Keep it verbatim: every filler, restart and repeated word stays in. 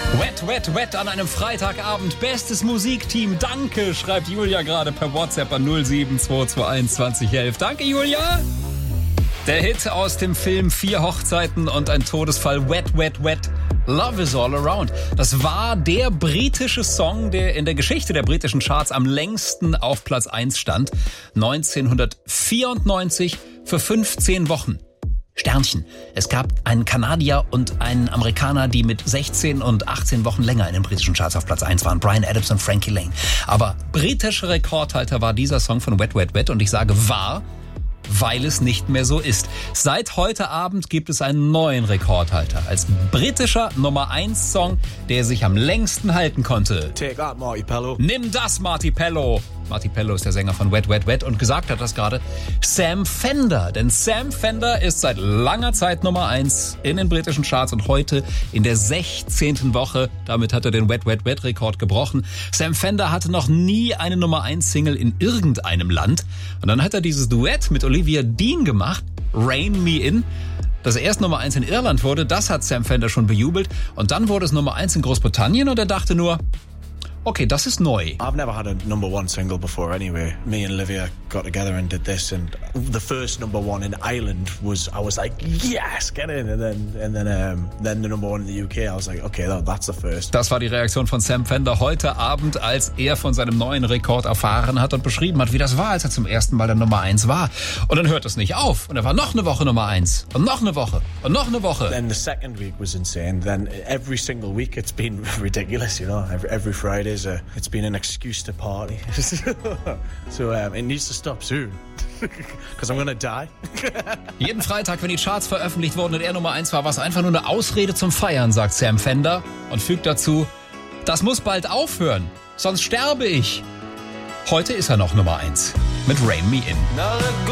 Wet, wet, wet an einem Freitagabend. Bestes Musikteam. Danke, schreibt Julia gerade per WhatsApp an null sieben zwei zwei eins zwanzig elf. Danke, Julia. Der Hit aus dem Film Vier Hochzeiten und ein Todesfall. Wet, wet, wet. Love is all around. Das war der britische Song, der in der Geschichte der britischen Charts am längsten auf Platz eins stand. neunzehnhundertvierundneunzig für fünfzehn Wochen. Sternchen. Es gab einen Kanadier und einen Amerikaner, die mit sechzehn und achtzehn Wochen länger in den britischen Charts auf Platz eins waren. Bryan Adams und Frankie Lane. Aber britischer Rekordhalter war dieser Song von Wet, Wet, Wet. Und ich sage war, weil es nicht mehr so ist. Seit heute Abend gibt es einen neuen Rekordhalter. Als britischer Nummer eins Song, der sich am längsten halten konnte. Take that, Marty Pello. Nimm das, Marty Pello. Marty Pello ist der Sänger von Wet, Wet, Wet und gesagt hat das gerade Sam Fender. Denn Sam Fender ist seit langer Zeit Nummer eins in den britischen Charts und heute in der sechzehnten Woche. Damit hat er den Wet, Wet, Wet Rekord gebrochen. Sam Fender hatte noch nie eine Nummer eins Single in irgendeinem Land. Und dann hat er dieses Duett mit Olivia Dean gemacht, Rain Me In. Das erst Nummer eins in Irland wurde, das hat Sam Fender schon bejubelt. Und dann wurde es Nummer eins in Großbritannien und er dachte nur, okay, das ist neu. I've never had a number one single before anyway. Me and Olivia got together and did this, and the first number one in Ireland was, I was like, yes, get in. And then, and then, um, then the number one in the U K, I was like, okay, that, that's the first. Das war die Reaktion von Sam Fender heute Abend, als er von seinem neuen Rekord erfahren hat und beschrieben hat, wie das war, als er zum ersten Mal der Nummer eins war. Und dann hört es nicht auf. Und er war noch eine Woche Nummer eins. Und noch eine Woche. Und noch eine Woche. Then the second week was insane. Then every single week it's been ridiculous, you know. Every, every Friday. A, it's been an excuse to party. So um, it needs to stop soon. Because I'm gonna die. Jeden Freitag, wenn die Charts veröffentlicht wurden und er Nummer eins war, war es einfach nur eine Ausrede zum Feiern, sagt Sam Fender. Und fügt dazu, das muss bald aufhören, sonst sterbe ich. Heute ist er noch Nummer eins mit Rain Me In.